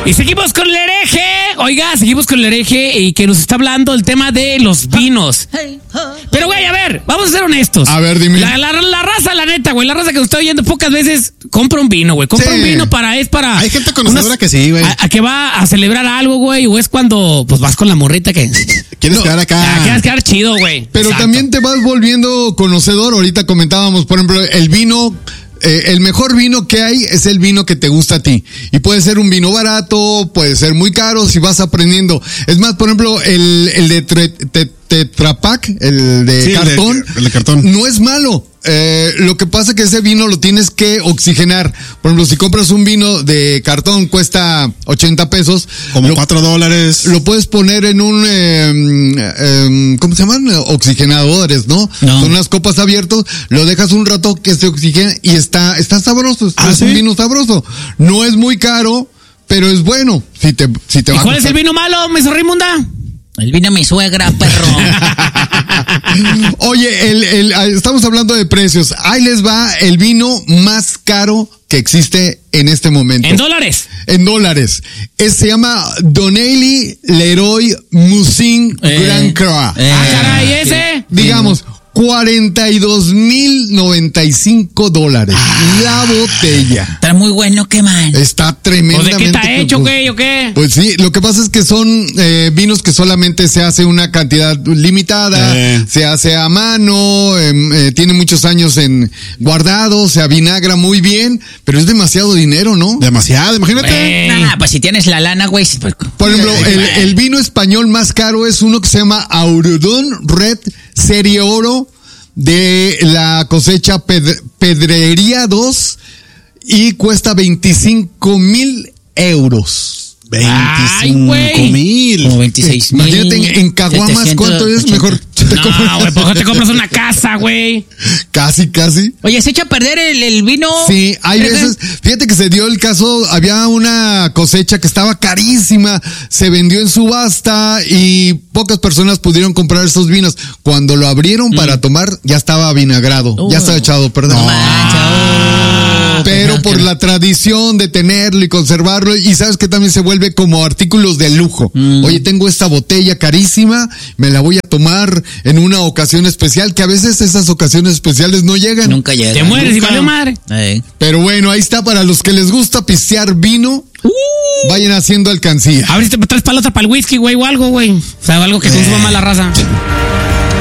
Y seguimos con el hereje. Oiga, seguimos con el hereje y que nos está hablando el tema de los vinos. Pero, güey, a ver, vamos a ser honestos. A ver, dime. La raza, la neta, güey, la raza que nos está oyendo pocas veces compra un vino, güey. Compra un vino para... Hay gente conocedora que sí, güey. A que va a celebrar algo, güey, o es cuando pues vas con la morrita que... ¿Quieres quedar acá? Quieres quedar chido, güey. Pero exacto. También te vas volviendo conocedor. Ahorita comentábamos, por ejemplo, el vino... el mejor vino que hay es el vino que te gusta a ti. Y puede ser un vino barato, puede ser muy caro si vas aprendiendo. Es más, por ejemplo, el de Tetra Pak, el de cartón, el de cartón, no es malo. Lo que pasa es que ese vino lo tienes que oxigenar. Por ejemplo, si compras un vino de cartón, cuesta 80 pesos. Como $4. Lo puedes poner en un, ¿cómo se llaman? Oxigenadores, ¿no? Son unas copas abiertas, lo dejas un rato que se oxigene y está sabroso. Es un vino sabroso. No es muy caro, pero es bueno. Si te ¿Y cuál es el vino malo, Mesa Raimunda? El vino mi suegra, perro. Oye, estamos hablando de precios. Ahí les va el vino más caro que existe en este momento. ¿En dólares? En dólares. Se llama Donnelly Leroy Musin Grand Cru. Caray, ese. Digamos, $42,095. La botella. Está muy bueno, ¿qué man? Está tremendamente. ¿O de qué está hecho, güey, o qué? Pues sí, lo que pasa es que son vinos que solamente se hace una cantidad limitada, se hace a mano, tiene muchos años en guardado, se avinagra muy bien, pero es demasiado dinero, ¿no? Demasiado, imagínate. Pues si tienes la lana, güey. Por ejemplo, el vino español más caro es uno que se llama Aurudón Red Serie Oro de la cosecha Pedrería 2 y cuesta 25,000 euros. 25,000. Como 26,000. Imagínate en Caguamas, ¿cuánto es? Mejor No, güey, ¿por qué te compras una casa, güey? Casi. Oye, ¿se echa a perder el vino? Sí, hay veces, fíjate que se dio el caso, había una cosecha que estaba carísima, se vendió en subasta y pocas personas pudieron comprar esos vinos. Cuando lo abrieron para tomar, ya estaba vinagrado, ya estaba echado a perder. Pero por la tradición de tenerlo y conservarlo, y sabes que también se vuelve como artículos de lujo. Oye, tengo esta botella carísima, me la voy a tomar en una ocasión especial, que a veces esas ocasiones especiales no llegan. Nunca llegan. Te mueres y valió madre. Pero bueno, ahí está para los que les gusta pistear vino. Vayan haciendo alcancía. A ver si te traes palota para el whisky, güey, o algo, güey. O sea, algo que consuma más la raza.